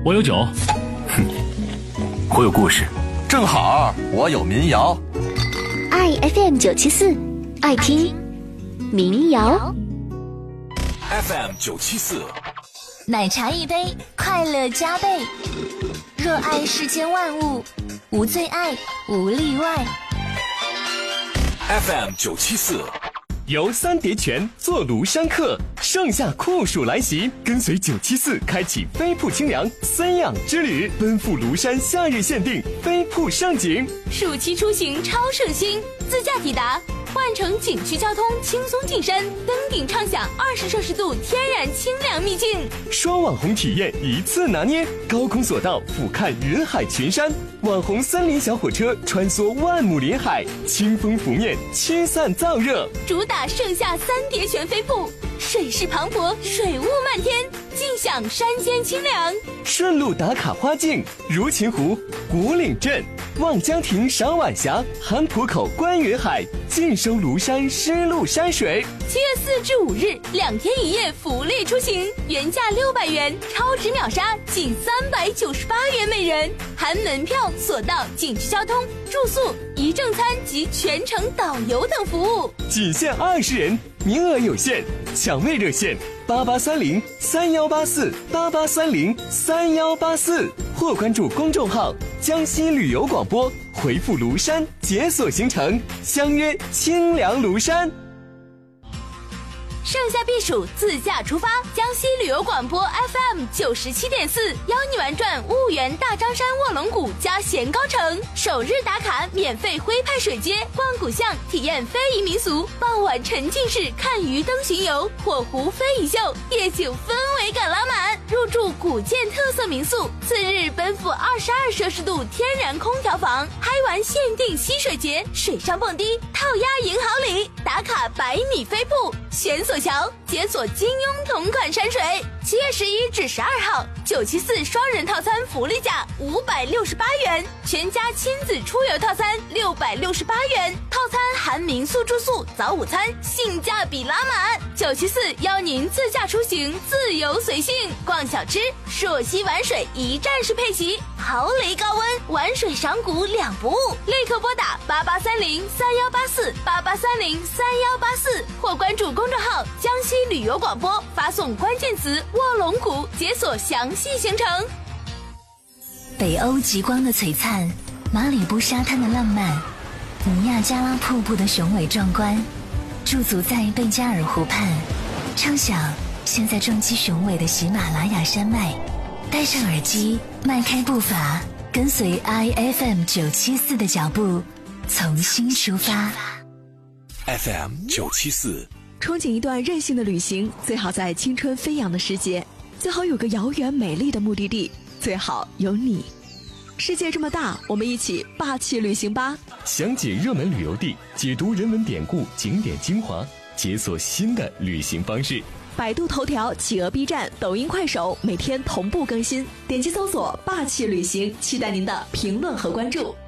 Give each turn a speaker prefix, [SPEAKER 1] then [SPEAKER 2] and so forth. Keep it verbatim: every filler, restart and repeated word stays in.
[SPEAKER 1] 我有酒。
[SPEAKER 2] 哼，我有故事。
[SPEAKER 3] 正好我有民谣。
[SPEAKER 4] 爱 F M 九七四，爱听民谣。
[SPEAKER 2] F M 九七四，
[SPEAKER 5] 奶茶一杯，快乐加倍。热爱世间万物，无最爱，无例外。
[SPEAKER 2] F M 九七四，
[SPEAKER 6] 由三叠泉做庐山客，盛夏酷暑来袭，跟随九七四开启飞瀑清凉三养之旅，奔赴庐山夏日限定飞瀑盛景。
[SPEAKER 7] 暑期出行超省心，自驾抵达。换乘景区交通，轻松进山，登顶畅享二十摄氏度天然清凉秘境。
[SPEAKER 6] 双网红体验一次拿捏，高空索道俯瞰云海群山，网红森林小火车穿梭万亩林海，清风拂面，驱散燥热。
[SPEAKER 7] 主打盛夏三叠泉飞瀑，水势磅礴，水雾漫天，尽享山间清凉。
[SPEAKER 6] 顺路打卡花境，如琴湖、古岭镇、望江亭赏晚霞，韩浦口观云海，尽收庐山湿漉山水。
[SPEAKER 7] 七月四至五日，两天一夜福利出行，原价六百元，超值秒杀仅三百九十八元每人，含门票、索道、景区交通、住宿、一正餐及全程导游等服务，
[SPEAKER 6] 仅限二十人，名额有限，抢位热线八八三零三幺八四八八三零三幺八四，或关注公众号江西旅游广播，回复庐山解锁行程，相约清凉庐山。
[SPEAKER 7] 盛夏避暑，自驾出发！江西旅游广播 F M 九十七点四邀你玩转婺源大张山卧龙谷加咸高城，首日打卡免费徽派水街，逛古巷，体验非遗民俗，傍晚沉浸式看鱼灯巡游，火湖非遗秀，夜景氛围感拉满。入住古建特色民宿，次日奔赴二十二摄氏度天然空调房，嗨玩限定溪水节，水上蹦迪，套鸭银行里，打卡百米飞瀑，悬索桥，解锁金庸同款山水。七月十一至十二号，九七四双人套餐福利价五百六十八元，全家亲子出游套餐六百六十八元，套餐含民宿住宿、早午餐，性价比拉满。九七四邀您自驾出行，自由随性，逛小吃，朔溪玩水一站式配齐，豪雷高温，玩水赏古两不误。立刻拨打八八三零三幺八四八八三零三幺八四，或关注公众号江西旅游广播，发送关键词卧龙谷，解锁详细行程。
[SPEAKER 5] 北欧极光的璀璨，马里布沙滩的浪漫，尼亚加拉瀑布的雄伟壮观，驻足在贝加尔湖畔，畅想现在撞击雄伟的喜马拉雅山脉。戴上耳机，迈开步伐，跟随 I F M 九七四的脚步，从新出发。
[SPEAKER 2] F M 九七四，
[SPEAKER 8] 憧憬一段任性的旅行，最好在青春飞扬的时节，最好有个遥远美丽的目的地，最好有你。世界这么大，我们一起霸气旅行吧！
[SPEAKER 6] 详解热门旅游地，解读人文典故、景点精华，解锁新的旅行方式。
[SPEAKER 8] 百度头条、企鹅 B 站、抖音、快手每天同步更新，点击搜索“霸气旅行”，期待您的评论和关注。